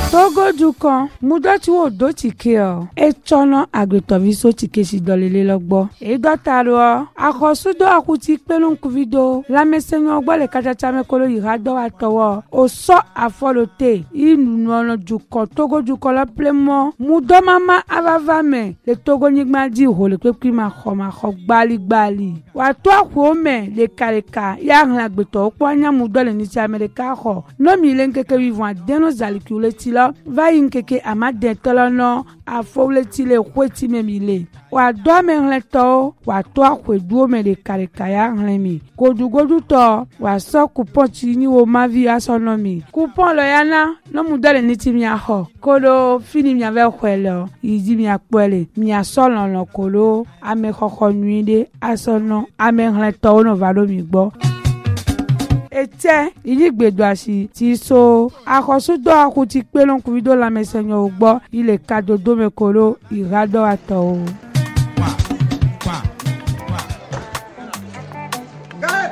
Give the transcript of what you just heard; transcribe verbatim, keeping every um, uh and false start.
Togo du kan mudoti wo do tike o e chono agbetovi so tike si dolele logbo e dotaro akosudo akuti pelun kuvido la mesenyo gbo le kachacha me kolo irado atowo o so afolote inu no du kan Togo du kan lo plemo mudo mama avava me le Togo nigma di ho le pepi ma kho ma kho gbali gbali wa to akwo me le kareka ya ran agbeto po anya mudo le ni ti America kho no mi le nkeke vivant deno zalikule ti va inkeke amade tolono afole ti le kweti memile wa do me hleto wa to akweduo me le karikaya hlemi godu godu to wa so coupon ti ni wo mavi asonomi coupon lo yana no mudale ni ti mi aho kolo fini mi ave kwelo idi mi apele mi asolon lo kolo ame kokko nuide asono ame hleto no valo mi gbo ete iligbedo asi ti so akosudo akuti pelon kuvido la mesenyo ugbo ile kadodo mekolo irado ato.